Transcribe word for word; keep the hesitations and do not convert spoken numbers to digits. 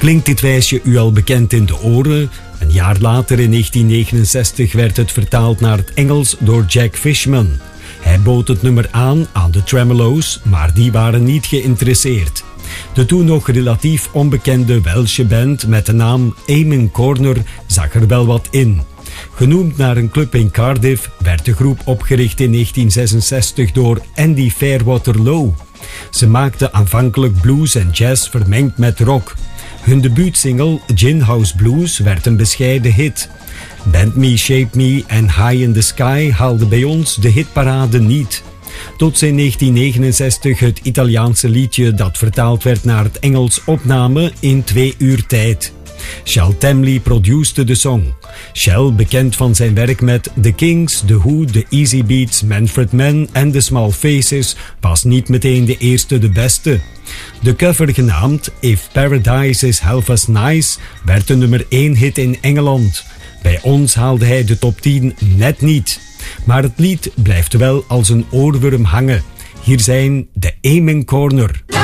Klinkt dit wijsje u al bekend in de oren? Een jaar later, in negentien negenenzestig, werd het vertaald naar het Engels door Jack Fishman. Hij bood het nummer aan aan de Tremolo's, maar die waren niet geïnteresseerd. De toen nog relatief onbekende Welsche band met de naam Amen Corner zag er wel wat in. Genoemd naar een club in Cardiff werd de groep opgericht in negentien zesenzestig door Andy Fairwater Low. Ze maakten aanvankelijk blues en jazz vermengd met rock. Hun debuutsingle Gin House Blues werd een bescheiden hit. Band Me, Shape Me en High in the Sky haalden bij ons de hitparade niet. Tot ze in negentien negenenzestig het Italiaanse liedje dat vertaald werd naar het Engels opnamen in twee uur tijd. Shel Tamley produceerde de song. Shel, bekend van zijn werk met The Kings, The Who, The Easy Beats, Manfred Mann en The Small Faces, was niet meteen de eerste de beste. De cover, genaamd If Paradise is Half as Nice, werd de nummer één hit in Engeland. Bij ons haalde hij de top tien net niet. Maar het lied blijft wel als een oorworm hangen. Hier zijn de Amen Corner.